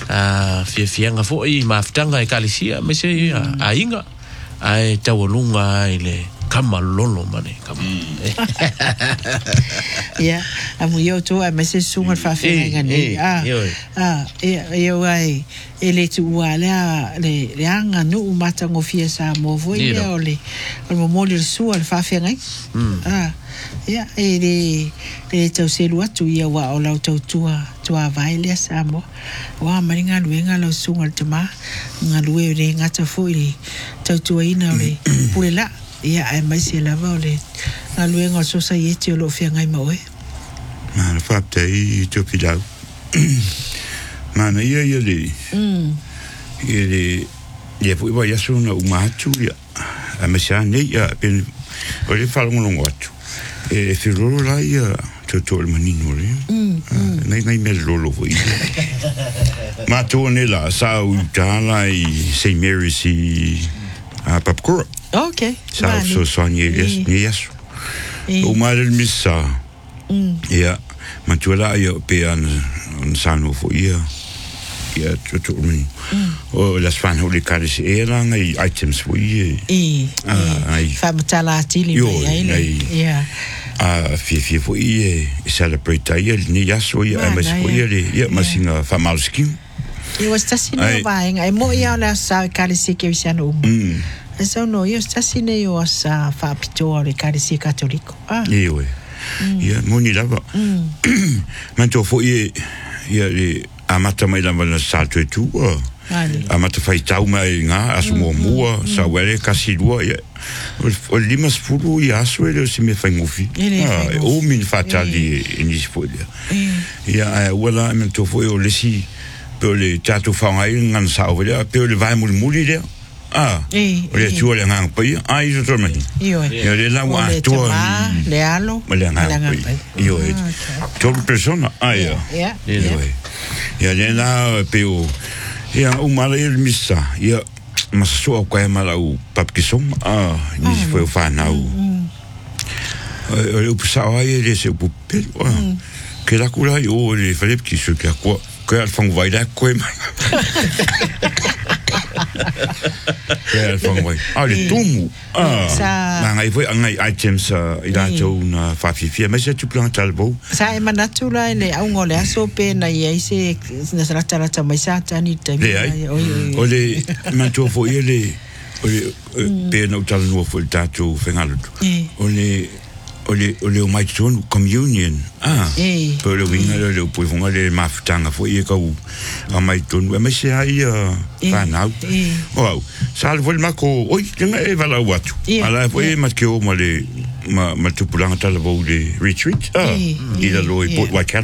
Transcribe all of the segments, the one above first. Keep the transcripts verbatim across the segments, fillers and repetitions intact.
a fia fia nga fo i maftanga e kalisia me se a inga ai tawalunga ile kama lolo mane kama ya amu yo to a me se sunga fa fia ngani ah ah yo ai ele tu wala le le anga no mata ngo fia sa mo voi le ole mo mo le su al fa fia ngai ah ya ele ele tau se lua tu ia wa o lau tau tua tua vai le sa mo wa maringa luenga lo sunga te ma nga lue le ngata fo ile tau tua ina le pule la ia ai mai se lava ole nga luenga so sa yeti lo fia ngai mo e ma fa te i to pidau mana ia ia le mm ia le ia pu ia so na uma tu ia a me sa nei ia pen o le fa ngolo ngatu e fi lolo la ia to to le manino le nei nei me lolo vo ia ma to ne la sa u tala i Saint Mary's i a Papkura okay sa so sonie yes yes o ma le missa ia ma tu la ia pe an sano fo ia ia to to me o las fan holy caris era ngai items fo ia e ai fa mtala tili mai ia a fi fi fo ia celebrate ia ni yaso ia mas fo ia ia masinga fa malskim e was tasino vai ai mo ia la sa caris que visiano eso no io stasine io sa fa pitore le caris cattolico ah io ia moni lava ma to fo ia ia amata mai la vala salto tu amata fai tau mai nga asumo mua sa wele kasilua ia o limas fulu ia suele se me fai ngofi o min fatali ni spoiler ia wala me to foi o lesi per le tatu fanga ngan sa wele per le vai mul muli le ah o le tu le ngang pai ai so tormai io ia le la wa tu le alo le ngang pai io to persona ai ia ia le la peo ia o mala il missa ia ma so ko e mala u papkison ah ni foi fa na u o psa ai le se pu pe que la cura o le fallait que ce que quoi que al fang vai da ko que al fang vai ah le tumu ah ngai foi ngai items ila to na fa fi fi mais tu plan talbo sa e manatula le au ngole aso pe na ia se na sala tala ta mai sa tani ta o le ma to fo ile o le pe no tal no fo tato fengalo o le o le o le mai ton communion ah per le winga le poi fonga le maftanga fo ia ka u a mai ton ma se ai fa nau wow sal vol ma ko oi tenga e vala watu ala foi ma ke o ma le ma ma tu pulanga tal vo le retreat ah ila lo i pot wakat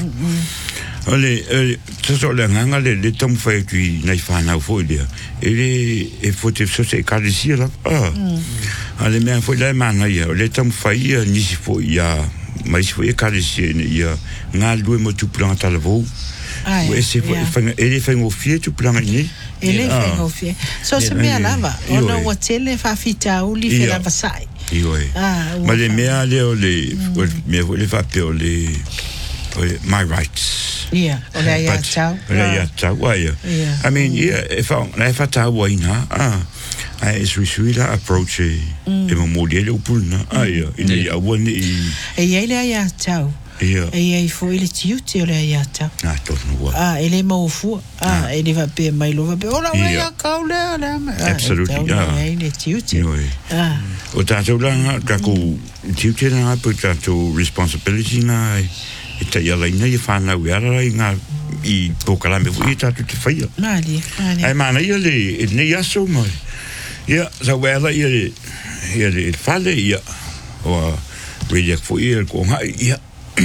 ole so le nganga le le tom fa qui nai fa nau fo dia ele e fo te so se kalisia la ah ale me foi la mana ia le tom fa ia ni si fo ia mais foi kalisia ia nga lu mo tu planta la vo e se foi ele fa ngo fie tu planta ni ele fa ngo fie so se me lava ona o tele fa fita u li fe la vasai io ah ma le me ale ole me le fa pe ole my rights yeah ole ya chao ole ya chao why I mean yeah if I if I tell why na ah I is risuila approach e mo modelo pulna ai in ia one e e ele ya chao yeah e ai foi le tiu te ole ya chao ah tot no ah ele mo fu ah ele va pe mai lo va pe ola ya kaule ala absolutely yeah ele tiu te ah o tato la ka ko tiu te na po tato responsibility na ita ia la ina ia whanau ia ra inga i pokalame ui tatu te whaia mali mali ai mana ia le e nei aso mai ia sa wela ia le ia le whale ia o rediak fo ia ko ngai ia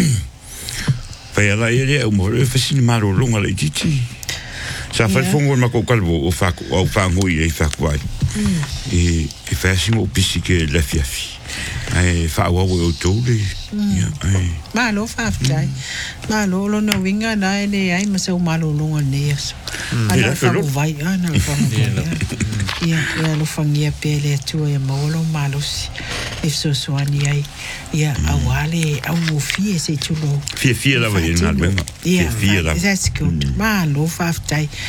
whaia la ia le au moro e whasini maro longa le titi sa whaifongo ma ko kalbo o whaku au whangu ia i whaku ai e e whasingo pisi ke le fiafi ai whaua o tōle malo whawhitai malo lo no winga na ele ai masau malo longa ne aso ana whangu vai ana whangu vai ia ia lo whangia pele atua ia maolo malo si e so soani ai ia awale au mofie se tulo fie fie la vai na wenga ia that's good malo whawhitai